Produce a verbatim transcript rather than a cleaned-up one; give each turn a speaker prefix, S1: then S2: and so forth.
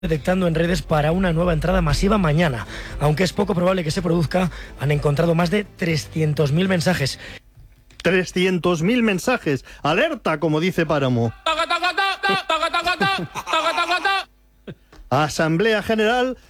S1: detectando en redes para una nueva entrada masiva mañana. Aunque es poco probable que se produzca, han encontrado más de trescientos mil mensajes.
S2: trescientos mil mensajes. ¡Alerta!, como dice Páramo. Asamblea General